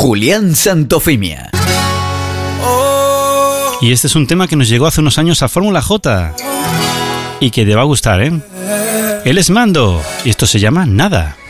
Julián Santofimia. Y este es un tema que nos llegó hace unos años a Fórmula J y que te va a gustar, ¿eh? Él es Mando y esto se llama Nada.